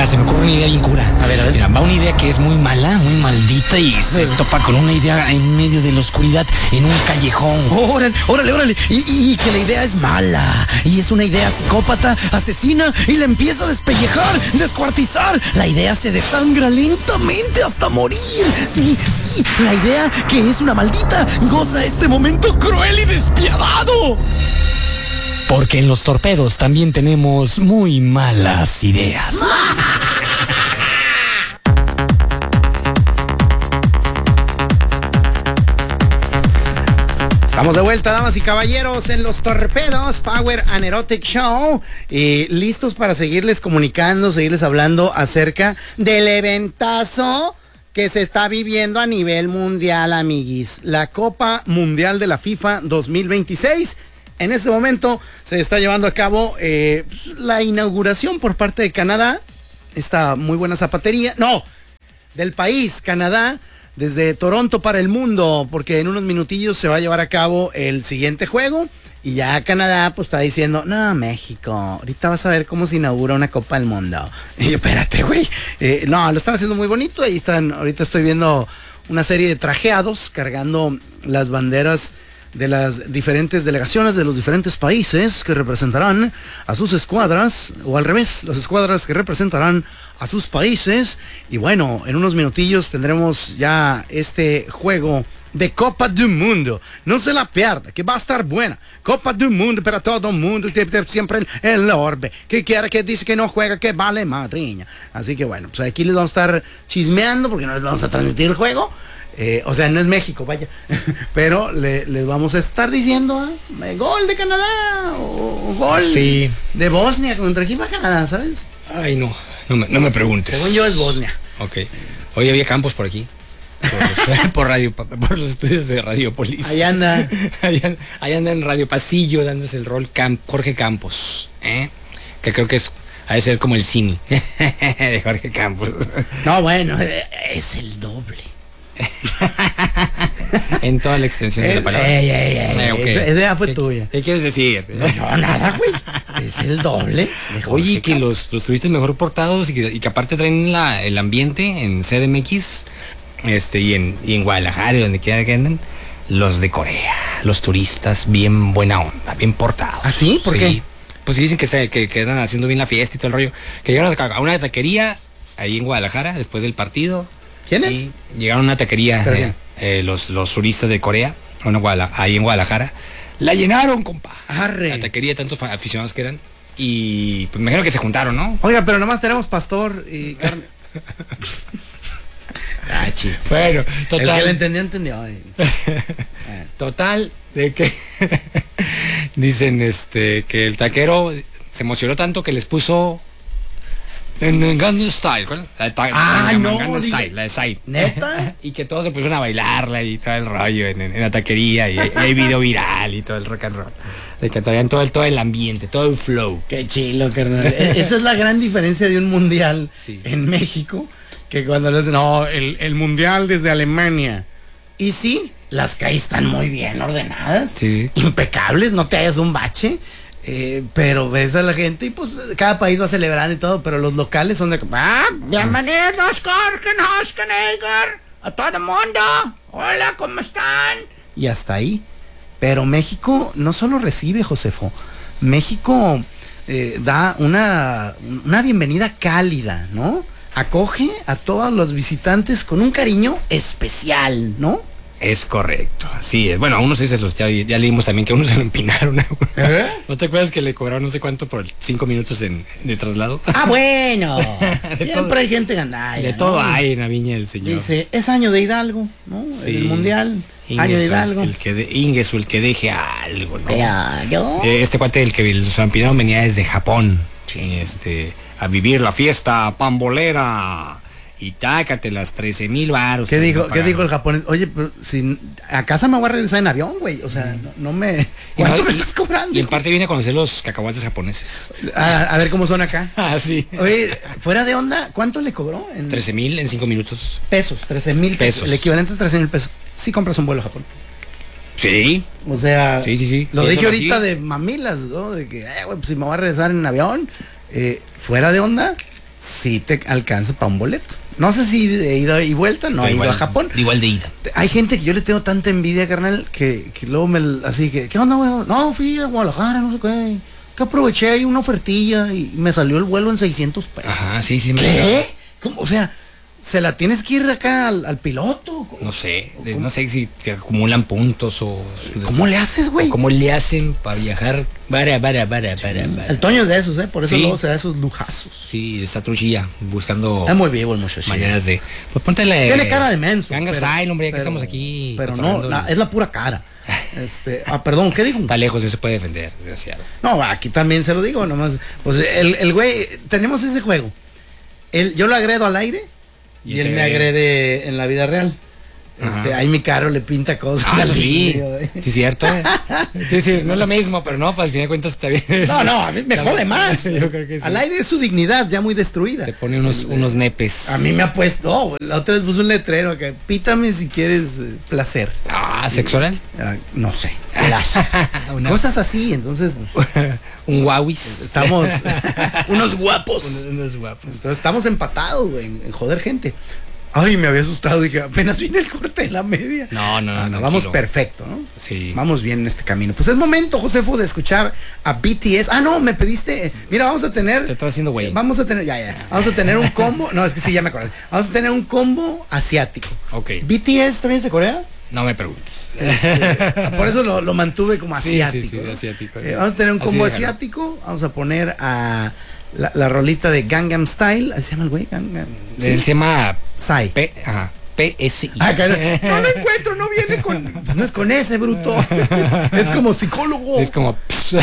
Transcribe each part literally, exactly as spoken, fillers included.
Mira, se me ocurre una idea bien cura. A ver, a ver. Mira, va una idea que es muy mala, muy maldita y se topa con una idea en medio de la oscuridad, en un callejón. Órale, órale, órale. Y, y, y que la idea es mala. Y es una idea psicópata, asesina, y la empieza a despellejar, descuartizar. La idea se desangra lentamente hasta morir. Sí, sí, la idea que es una maldita goza este momento cruel y despiadado. Porque en los torpedos también tenemos muy malas ideas. Estamos de vuelta, damas y caballeros, en los Torpedos Power and Erotic Show, y listos para seguirles comunicando, seguirles hablando acerca del eventazo que se está viviendo a nivel mundial, amiguis. La Copa Mundial de la FIFA dos mil veintiséis. En este momento se está llevando a cabo eh, la inauguración por parte de Canadá. Esta muy buena zapatería. No, del país, Canadá. Desde Toronto para el mundo, porque en unos minutillos se va a llevar a cabo el siguiente juego y ya Canadá pues está diciendo, no, México, ahorita vas a ver cómo se inaugura una Copa del Mundo. Y yo, espérate, güey, eh, no, lo están haciendo muy bonito, ahí están, ahorita estoy viendo una serie de trajeados cargando las banderas de las diferentes delegaciones de los diferentes países que representarán a sus escuadras, o al revés, las escuadras que representarán a sus países. Y bueno, en unos minutillos tendremos ya este juego de Copa del Mundo. No se la pierda, que va a estar buena. Copa del Mundo para todo el mundo, siempre el, el orbe. Que quiera que dice que no juega, que vale madriña. Así que bueno, pues aquí les vamos a estar chismeando porque no les vamos a transmitir el juego. Eh, o sea, no es México, vaya. Pero le, les vamos a estar diciendo ¿eh? Gol de Canadá o, o gol sí. de Bosnia contra equipo de Canadá, ¿sabes? Ay, no, no me, no me preguntes. Según yo es Bosnia. Ok. Hoy había campos por aquí. Por, por radio, por los estudios de Radiopolis. Ahí anda. Ahí anda, ahí anda en Radio Pasillo dándose el rol Camp, Jorge Campos, ¿eh? Que creo que es ha de ser como el Cini de Jorge Campos. No, bueno, es el doble. En toda la extensión de la palabra. Ey, ey, ey, eh, okay. Esa idea fue ¿Qué, tuya. ¿Qué quieres decir? No, nada, güey. Es el doble. Oye, que los, los turistas mejor portados y que, y que aparte traen la, el ambiente en C D M X este, y, en, y en Guadalajara y donde quiera que anden, los de Corea, los turistas bien buena onda, bien portados. ¿Ah, sí? ¿Por sí. qué? Pues dicen que, se, que quedan haciendo bien la fiesta y todo el rollo. Que llegaron a una taquería ahí en Guadalajara después del partido. ¿Quiénes? Llegaron a una taquería eh, eh, los, los turistas de Corea, una Guadala, ahí en Guadalajara. La llenaron, compa. Arre. La taquería de tantos aficionados que eran. Y pues me imagino que se juntaron, ¿no? Oiga, pero nomás tenemos pastor y carne. Ah, chiste. Bueno, total. El que le entendió, entendió. Total, de que dicen este que el taquero se emocionó tanto que les puso en Gangnam Style, ¿cuál? La ta- ah, la no, Gangnam diga, Style, la de Psy. ¿Neta? Y que todos se pusieron a bailarla y todo el rollo en, en, en la taquería y, y hay video viral y todo el rock and roll. De que traían todo el, todo el ambiente, todo el flow. Qué chilo, carnal. Esa es la gran diferencia de un mundial sí. en México, que cuando les no, el, el mundial desde Alemania. Y sí, las calles están muy bien ordenadas, sí. impecables, no te hayas un bache. Eh, pero ves a la gente y pues cada país va celebrando y todo, pero los locales son de ah, bienvenidos, Korkenhoskenegger, a todo el mundo, hola, ¿cómo están? Y hasta ahí. Pero México no solo recibe, Josefo, México eh, da una, una bienvenida cálida, ¿no? Acoge a todos los visitantes con un cariño especial, ¿no? Es correcto, así es. Bueno, a unos sí se los ya, ya leímos también que a unos se lo empinaron. ¿Eh? ¿No te acuerdas que le cobraron no sé cuánto por cinco minutos en, de traslado? Ah, bueno. Siempre todo, hay gente gandalla. De ¿no? todo hay en la viña del señor. Dice, es año de Hidalgo, ¿no? Sí. El mundial. Ingesu, año de Hidalgo. El que de, Ingesu, el que deje algo, ¿no? Claro. Eh, este cuate del que los empinaron venía desde Japón. Sí. Este, a vivir la fiesta pambolera. Y tácate las trece mil varos. ¿Qué dijo, ¿Qué dijo el japonés? Oye, pero si a casa me voy a regresar en avión, güey. O sea, no, no me... ¿Cuánto no, me estás cobrando? Y en parte viene a conocer los cacahuates japoneses. A, a ver cómo son acá. Ah, sí. Oye, fuera de onda, ¿cuánto le cobró? En... trece mil en cinco minutos. Pesos, trece mil pesos. pesos. El equivalente a trece mil pesos. Sí compras un vuelo a Japón. Sí. O sea, sí, sí, sí. Lo dije ahorita de mamilas, ¿no? De que, eh, güey, pues si me voy a regresar en avión, eh, fuera de onda, sí te alcanza para un boleto. No sé si de ida y vuelta, no he ido a Japón. Igual de ida. Hay gente que yo le tengo tanta envidia, carnal, que, que luego me, así que, ¿qué onda, güey? No, fui a Guadalajara, no sé qué. Que aproveché ahí una ofertilla y me salió el vuelo en seiscientos pesos. Ajá, sí, sí. ¿Qué? ¿Cómo? O sea, ¿se la tienes que ir acá al, al piloto? No sé, no sé si te acumulan puntos o... ¿Cómo le haces, güey? ¿Cómo le hacen para viajar? Para, para, para, para, para. El Toño es de esos, ¿eh? Por eso Sí. luego se da esos lujazos. Sí, está truchilla, buscando Es muy vivo el muchacho. maneras de... Pues póntele... Tiene cara de menso. Ganga pero- style, hombre, ya que pero- estamos aquí. Pero no, cotorreando. la- es la pura cara. Este, ah, perdón, ¿qué digo? Está lejos, no se puede defender, desgraciado. No, aquí también se lo digo, nomás. Pues el, el güey, tenemos ese juego. Él, yo lo agredo al aire y, Y él te me agrede. agrede en la vida real. Ajá. Este, ahí mi caro le pinta cosas. Ah, eso al sí. tío, güey. Sí, cierto. Sí, sí, no es lo mismo, pero no, pues al final de cuentas está bien. No, no, a mí me jode más. Yo creo que sí. Al aire es su dignidad ya muy destruida. Te pone unos, unos nepes. A mí me ha puesto, no, la otra vez puso un letrero que pítame si quieres eh, placer. Ah, ¿sexual? Ah, no sé. placer. Una- Cosas así, entonces pues, Un guauis. estamos unos guapos. Unos, unos guapos. Entonces estamos empatados, güey, en, en joder gente. Ay, me había asustado, dije, apenas viene el corte de la media. No, no, no, Ah, tranquilo. vamos perfecto, ¿no? Sí. Vamos bien en este camino. Pues es momento, Josefo, de escuchar a B T S. Ah, no, me pediste. Mira, vamos a tener. Te estás haciendo güey. Vamos a tener, ya, ya. Vamos a tener un combo. No, es que sí, ya me acordé. Vamos a tener un combo asiático. Ok. B T S también es de Corea. No me preguntes. Por eso lo, lo mantuve como Sí, sí, asiático. sí, ¿no? asiático. Eh, vamos a tener un Así combo déjalo. asiático. Vamos a poner a la, la rolita de Gangnam Style. ¿Así se llama el güey? Gangnam. Se llama Psy. P, ajá, P S I. Ah, claro. No lo encuentro, no viene con. No es con ese, bruto. Es como psicólogo. Sí, es como...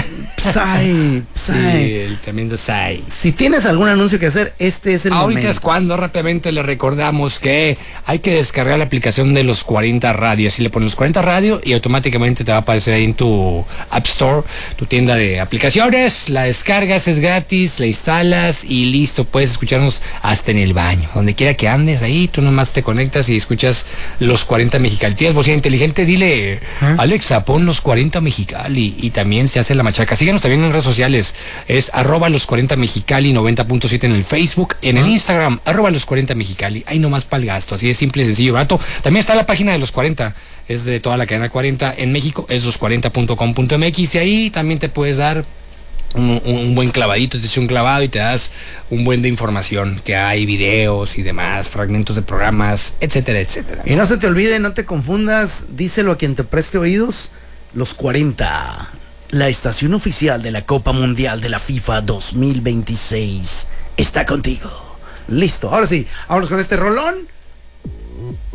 Psy, Psy. Sí, el tremendo Sai. Si tienes algún anuncio que hacer, este es el Ahorita momento. es cuando rápidamente le recordamos que hay que descargar la aplicación de los cuarenta Radio. Así le pones los cuarenta Radio y automáticamente te va a aparecer ahí en tu App Store, tu tienda de aplicaciones. La descargas, es gratis, la instalas y listo. Puedes escucharnos hasta en el baño. Donde quiera que andes ahí, tú nomás te conectas y escuchas los cuarenta Mexicali. Tienes bocina inteligente, dile, ¿Eh? Alexa, pon los cuarenta Mexicali. Y también se hace la machaca. Síganos también en redes sociales. Es arroba los cuarenta Mexicali noventa punto siete en el Facebook. En el Instagram, arroba los cuarenta Mexicali. Ahí nomás para el gasto. Así de simple, sencillo, barato. También está la página de los cuarenta. Es de toda la cadena cuarenta en México. Es los cuarenta punto com punto m x. Y ahí también te puedes dar un, un buen clavadito. Te hace un clavado y te das un buen de información. Que hay videos y demás, fragmentos de programas, etcétera, etcétera. Y no se te olvide, no te confundas, díselo a quien te preste oídos, los cuarenta, la estación oficial de la Copa Mundial de la FIFA dos mil veintiséis, está contigo. Listo, ahora sí, vámonos con este rolón.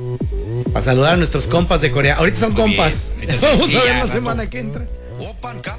Para saludar a nuestros compas de Corea. Ahorita son Muy bien. compas. Ahorita sí, Vamos sí, a ver ya, la rato. semana que entra.